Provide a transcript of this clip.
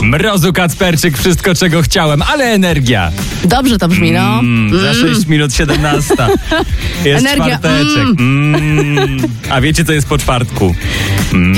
Mrozu Kacperczyk, wszystko czego chciałem, ale energia. Dobrze to brzmi, no. Za 6 minut 17. Jest Energia. czwarteczek. A wiecie, co jest po czwartku?